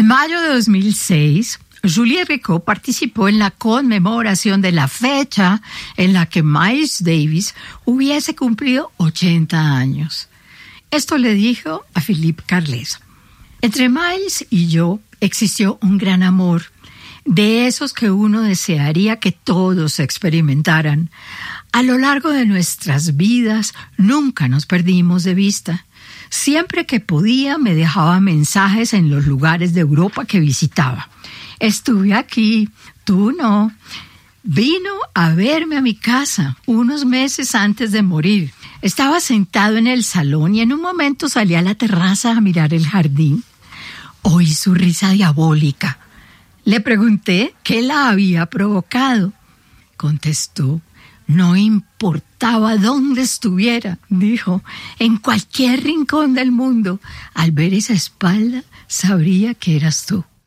mayo de 2006, Julie Ricot participó en la conmemoración de la fecha en la que Miles Davis hubiese cumplido 80 años. Esto le dijo a Philippe Carles: entre Miles y yo existió un gran amor, de esos que uno desearía que todos experimentaran. A lo largo de nuestras vidas nunca nos perdimos de vista. Siempre que podía me dejaba mensajes en los lugares de Europa que visitaba. Estuve aquí, tú no. Vino a verme a mi casa unos meses antes de morir. Estaba sentado en el salón y en un momento salí a la terraza a mirar el jardín. Oí su risa diabólica. Le pregunté qué la había provocado. Contestó: no importaba dónde estuviera, dijo, en cualquier rincón del mundo. Al ver esa espalda, sabría que eras tú.